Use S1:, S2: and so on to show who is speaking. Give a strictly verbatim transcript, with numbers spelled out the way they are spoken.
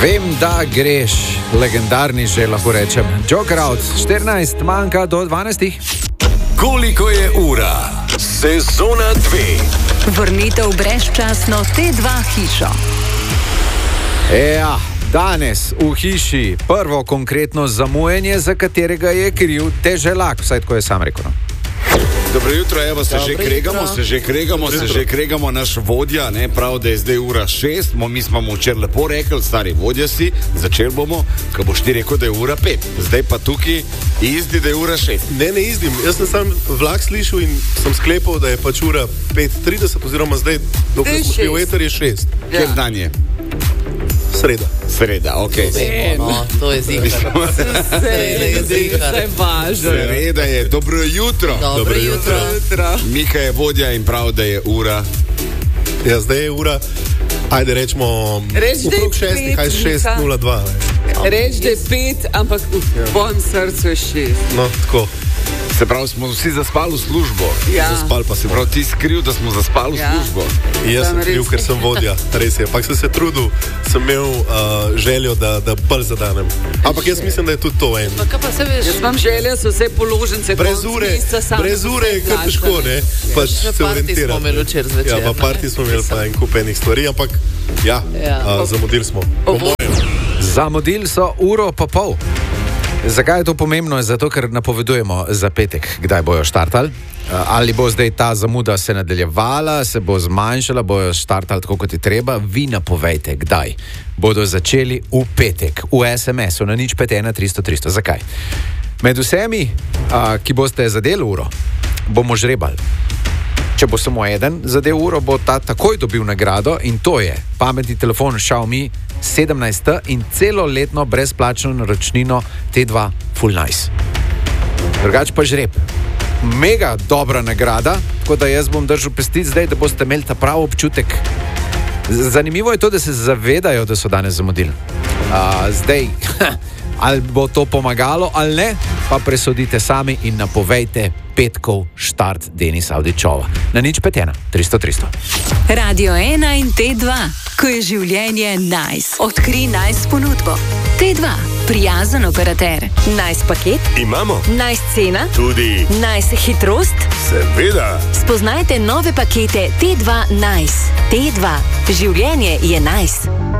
S1: Vem, da greš, legendarni že lahko rečem. Joker out, štirinajst manjka do dvanajstih.
S2: Koliko je ura? Sezona dve.
S3: Vrnitev brezčasno T dva hišo.
S1: Ja, danes v hiši prvo konkretno zamujanje, za katerega je kriv Deželak, vsaj tako je sam rekel. No?
S4: Dobro jutro, evo se
S5: Dobro
S4: že kregamo,
S5: jutro.
S4: se že kregamo, se že kregamo, naš vodja, ne, prav, da je zdaj ura šest, mo, mi smo mu včeraj lepo rekli, stari vodja si, začeli bomo, ko boš ti rekel, da je ura pet, zdaj pa tukaj izdi, da je ura šest.
S5: Ne, ne izdim, jaz sem sam vlak slišal in sem sklepal, da je pač ura pet trideset oziroma zdaj, dokler smo šli v eter, je šest.
S4: Ja. Kjer dan je?
S5: Sreda.
S4: Sreda, okej. Okay.
S6: No, to je zika.
S7: Vse važno.
S4: Sreda je, dobro jutro.
S6: Dobro, Dobro jutro.
S7: jutro.
S4: Mika je vodja in prav, da je ura.
S5: Ja, zdaj je ura, ajde rečemo,
S7: Reč, da je
S5: okrog šestih,
S7: pet,
S5: kaj šest nula dva.
S7: Reč, da je pet, ampak v mojem srcu je šest.
S5: No, tako.
S4: Se pravi, smo vsi zaspali v službo.
S7: Ja.
S5: Zaspal pa si
S4: Prav, ti skriv, da smo zaspali v
S7: Ja.
S4: službo.
S5: In jaz
S7: Sem
S5: sem kriv,
S7: res.
S5: ker sem vodja, res je. Pak sem se trudil, sem imel uh, željo, da, da bolj zadanem. Ampak jaz mislim, da je tudi to en.
S6: Pa kaj pa se veš?
S7: Jaz imam želje, so vse položnice.
S5: Brez
S7: konec
S5: ure,
S7: meseca, sam
S5: brez
S7: sem
S5: ure je
S7: vse
S5: kar težko, ne? Pač
S6: Še
S5: se
S6: party
S5: orientirati.
S6: smo imeli včeraj zvečer,
S5: Ja, pa
S6: ne?
S5: party smo imeli pa en kup enih stvari, ampak ja,
S6: Ja.
S5: uh, zamudili smo. Po mojem.
S1: Zamudili so uro pa pol. Zakaj je to pomembno? Zato, ker napovedujemo za petek, kdaj bojo štartali. Ali bo zdaj ta zamuda se nadaljevala, se bo zmanjšala, bojo štartali tako, kot je treba. Vi napovejte, kdaj bodo začeli v petek, v es em esu na nič pet ena tristo tristo. Zakaj? Med vsemi, a, ki boste zadeli uro, bomo žrebali. Če bo samo eden zadev uro, bo ta takoj dobil nagrado in to je pametni telefon Xiaomi sedemnajst T in celoletno brezplačno naročnino T dva Full Nice. Drugač pa žreb. Mega dobra nagrada, tako da jaz bom držal pesti zdaj, da boste imeli ta prav občutek. Zanimivo je to, da se zavedajo, da so danes zamudili. A, zdaj, ali bo to pomagalo ali ne, pa presodite sami in napovejte petkov štart Denisa Avdićova. Na nič pet ena tristo tristo.
S3: Radio ena in T dva, ko je življenje nice. Odkri nice ponudbo. T dva, prijazen operater. Nice paket,
S2: Imamo
S3: nice cena,
S2: tudi,
S3: nice hitrost.
S2: seveda,
S3: Spoznajte nove pakete T dva Nice. T dva, življenje je nice.